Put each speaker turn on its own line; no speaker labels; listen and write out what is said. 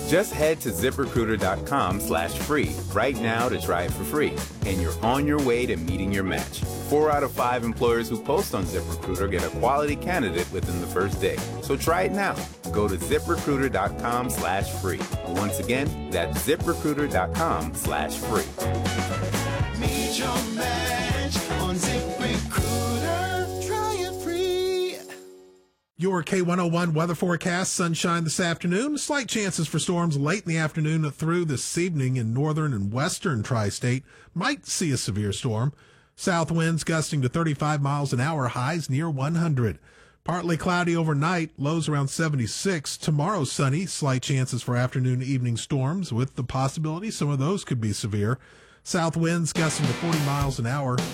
Just head to ZipRecruiter.com/free right now to try it for free, and you're on your way to meeting your match. 4 out of 5 employers who post on ZipRecruiter get a quality candidate within the first day. So try it now. Go to ZipRecruiter.com/free. Once again, that's ZipRecruiter.com/free.
Meet your match on ZipRecruiter. Try it free.
Your K101 weather forecast: sunshine this afternoon. Slight chances for storms late in the afternoon through this evening in northern and western tri-state. Might see a severe storm. South winds gusting to 35 miles an hour, highs near 100. Partly cloudy overnight, lows around 76. Tomorrow sunny, slight chances for afternoon and evening storms with the possibility some of those could be severe. South winds gusting to 40 miles an hour.